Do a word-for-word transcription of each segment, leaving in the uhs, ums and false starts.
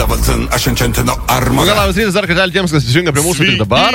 Labas rytas dar kartelį tiems, kas įsijungia prie mūsų tik dabar.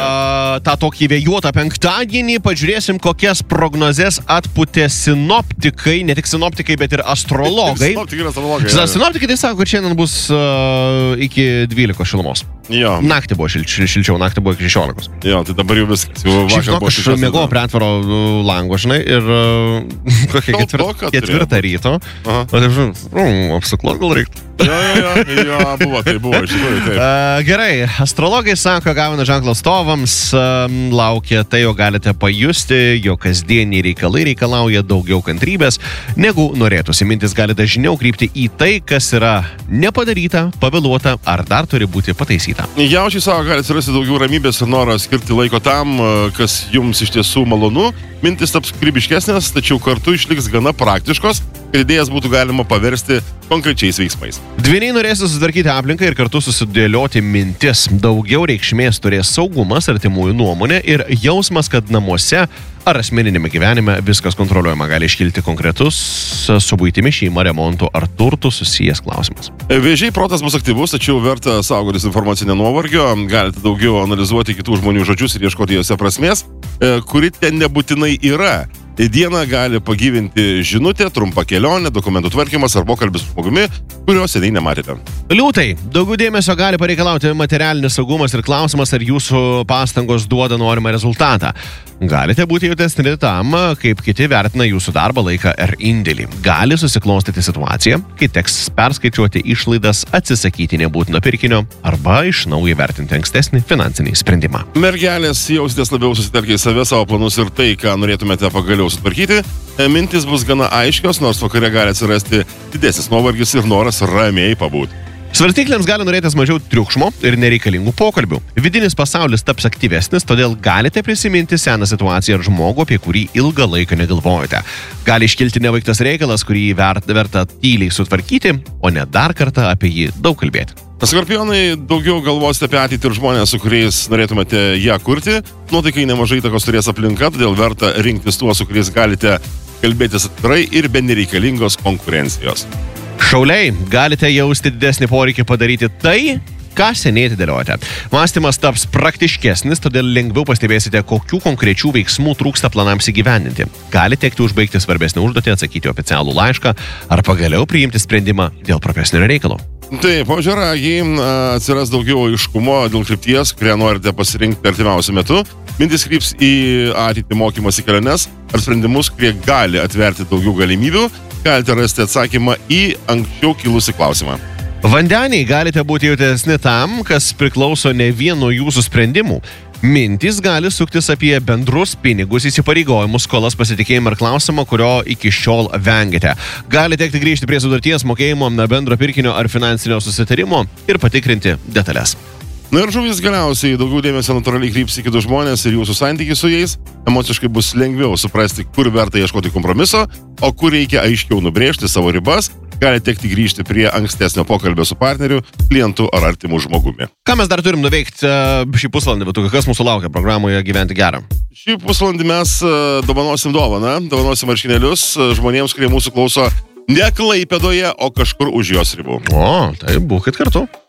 A, tą tokį vėjuotą penktadienį pažiūrėsim, kokias prognozes atputė sinoptikai, ne tik sinoptikai, bet ir astrologai. Sinoptikai ir astrologai. Sinoptikai tai sako, kad šiandien bus uh, iki dvylikos šilumos. Jo. Naktį buvo šil, šil, šilčiau, naktį buvo iki šešiolikos. Jo, tai dabar jau viskas. Jau vakar buvo šilčiau. Aš mėgau prie atvaro lango, žinai, ir uh, kokią ketvirtą, ketvirtą ryto. O taip, žinai, apsiklot gal reiktų. Jo, jo, jo, jo, buvo, tai buvo, iš tikrųjų, taip. Uh, gerai, astrologai sako, gavina ženklo atstovams, uh, laukia tai, jo galite pajusti, jo kasdieniai reikalai reikalauja daugiau kantrybės, negu norėtųsi. Mintis gali dažniau krypti į tai, kas yra nepadaryta, pavėluota ar dar turi būti pataisyta. Jaučiai sako, gali atsirasti daugiau ramybės ir norą skirti laiko tam, kas jums iš tiesų malonu. Mintis taps kūrybiškesnės, tačiau kartu išliks gana praktiškos, kad idėjas būtų galima paversti konkrečiais veiksmais. Dvyniai norės susitvarkyti aplinką ir kartu susidėlioti mintis. Daugiau reikšmės turės saugumas, artimųjų nuomonė ir jausmas, kad namuose ar asmeninėme gyvenime viskas kontroliuojama. Gali iškilti konkretus su buitimi, šeima, remontu ar turtu susijęs klausimas. Vėžiai protas bus aktyvus, tačiau verta saugotis informacinio nuovargio. Galite daugiau analizuoti kitų žmonių žodžius ir ieškoti jose prasmės, kuri ten nebūtinai yra. Dieną gali pagyvinti žinutė, trumpa kelionė, dokumentų tvarkymas ar pokalbis su žmogumi, kurio seniai nematėte. Liūtai, daugiau dėmesio gali pareikalauti materialinis saugumas ir klausimas, ar jūsų pastangos duoda norimą rezultatą. Galite būti jautresni tam, kaip kiti vertina jūsų darbą, laiką ar indėlį. Gali susiklostyti situacija, kai teks perskaičiuoti išlaidas, atsisakyti nebūtino pirkinio arba iš naujo vertinti ankstesnį finansinį sprendimą. Mergelės, jausitės labiau susitelkę į save, savo planus ir tai, ką norėtumėte pagaliau sutvarkyti. Mintis bus gana aiškios, nors vakare gali atsirasti didesnis nuovargis ir noras ramiai pabūti. Svarstykliams gali norėtis mažiau triukšmo ir nereikalingų pokalbių. Vidinis pasaulis taps aktyvesnis, todėl galite prisiminti seną situaciją ar žmogų, apie kurį ilgą laiką negalvojate. Gali iškilti nebaigtas reikalas, kurį verta tyliai sutvarkyti, o ne dar kartą apie jį daug kalbėti. Skorpionai, daugiau galvosite apie ateitį ir žmonės, su kuriais norėtumėte ją kurti. Nuotaikai nemažai įtakos turės aplinka, todėl verta rinktis tuos, su kuriais galite kalbėtis atvirai ir be nereikalingos konkurencijos. Šauliai, galite jausti didesnį poreikį padaryti tai, ką seniai atidėliojate. Mąstymas taps praktiškesnis, todėl lengviau pastebėsite, kokių konkrečių veiksmų trūksta planams įgyvendinti. Gali tekti užbaigti svarbesnį užduotį, atsakyti oficialų laišką ar pagaliau priimti sprendimą dėl profesinio reikalo. Taip, o žiūrėgi, atsiras daugiau aiškumo dėl krypties, kurią norite pasirinkti artimiausiu metu. Mintis kryps į ateitį mokymosi keliones ar sprendimus, kurie gali atverti daugiau galimybių. Galite rasti atsakymą į anksčiau kilusį klausimą. Vandeniai, galite būti jautresni tam, kas priklauso ne vien nuo jūsų sprendimų. Mintys gali suktis apie bendrus pinigus, įsipareigojimus, skolas, pasitikėjimą ir klausimą, kurio iki šiol vengiate. Gali tekti grįžti prie sudarties mokėjimo, bendro pirkinio ar finansinio susitarimo ir patikrinti detalės. Na ir žuvys galiausiai daugiau dėmesio natūraliai kryps į kitus žmonės ir jūsų santykiai su jais. Emociškai bus lengviau suprasti, kur verta ieškoti kompromiso, o kur reikia aiškiau nubrėžti savo ribas. Gali tekti grįžti prie ankstesnio pokalbio su partneriu, klientu ar artimu žmogumi. Ką mes dar turim nuveikti šį pusvalandį, bet kas mūsų laukia programoje Gyventi gerą? Šį pusvalandį mes dovanosim dovaną, dovanosim marškinėlius žmonėms, kurie mūsų klauso ne Klaipėdoje, o kažkur už jos ribų. O, tai būkit kartu.